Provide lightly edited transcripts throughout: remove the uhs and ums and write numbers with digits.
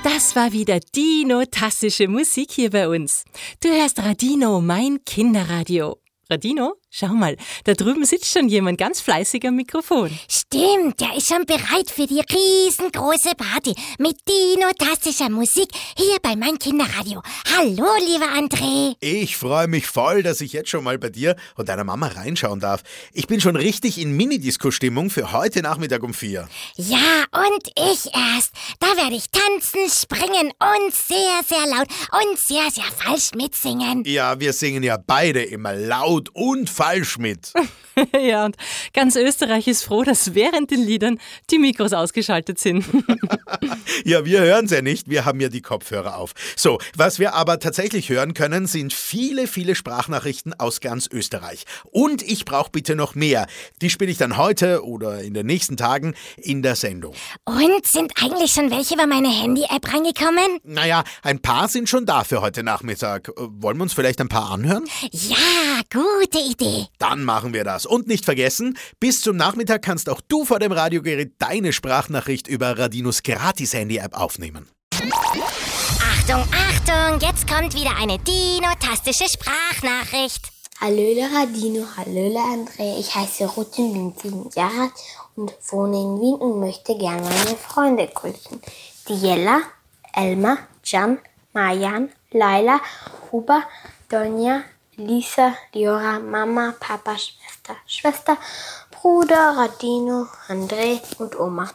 Das war wieder dino-tastische Musik hier bei uns. Du hörst Radino, mein Kinderradio. Radino, schau mal, da drüben sitzt schon jemand ganz fleißig am Mikrofon. Stimmt, der ist schon bereit für die riesengroße Party mit dino-tastischer Musik hier bei Mein Kinderradio. Hallo, lieber André. Ich freue mich voll, dass ich jetzt schon mal bei dir und deiner Mama reinschauen darf. Ich bin schon richtig in Minidisco-Stimmung für heute Nachmittag um 4. Ja, und ich erst. Da werde ich tanzen, springen und sehr, sehr laut und sehr, sehr falsch mitsingen. Ja, wir singen ja beide immer laut und falsch mit. Ja, und ganz Österreich ist froh, dass während den Liedern die Mikros ausgeschaltet sind. Ja, wir hören es ja nicht, wir haben ja die Kopfhörer auf. So, was wir aber tatsächlich hören können, sind viele, viele Sprachnachrichten aus ganz Österreich. Und ich brauche bitte noch mehr. Die spiele ich dann heute oder in den nächsten Tagen in der Sendung. Und sind eigentlich schon welche über meine Handy-App reingekommen? Naja, ein paar sind schon da für heute Nachmittag. Wollen wir uns vielleicht ein paar anhören? Ja, gute Idee. Dann machen wir das. Und nicht vergessen, bis zum Nachmittag kannst auch du vor dem Radiogerät deine Sprachnachricht über Radinos Gratis-Handy-App aufnehmen. Achtung, Achtung, jetzt kommt wieder eine dino-tastische Sprachnachricht. Hallöle Radino, hallöle André, ich heiße Ruth und bin 7 Jahre alt und wohne in Wien und möchte gerne meine Freunde grüßen. Die Jella, Elmar, Can, Marjan, Laila, Huber, Donja, Lisa, Liora, Mama, Papa, Schwester, Bruder, Radino, André und Oma.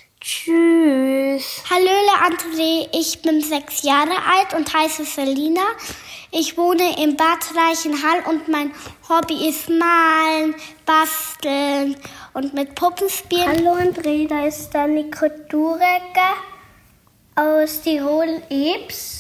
Tschüss. Hallöle André, ich bin 6 Jahre alt und heiße Selina. Ich wohne in Bad Reichenhall und mein Hobby ist Malen, Basteln und mit Puppen spielen. Hallo André, da ist der Nico Durecker aus Tirol-Ebs.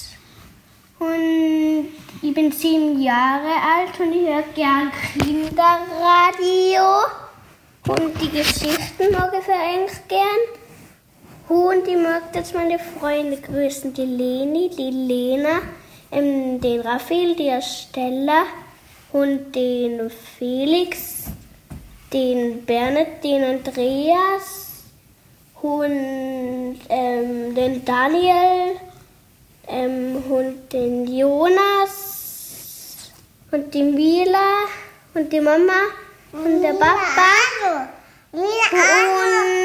Und ich bin 7 Jahre alt und ich höre gern Kinderradio. Und die Geschichten mag ich eigentlich gern. Und ich mag jetzt meine Freunde grüßen. Die Leni, die Lena, den Raphael, die Estella und den Felix, den Bernhard, den Andreas und den Daniel. Und den Jonas und die Mila und die Mama und der Papa und